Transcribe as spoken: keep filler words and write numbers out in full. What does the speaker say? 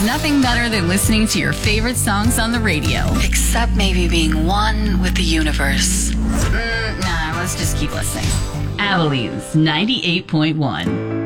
nothing better than listening to your favorite songs on the radio. Except maybe being one with the universe. Mm, nah, let's just keep listening. Abilene ninety-eight point one.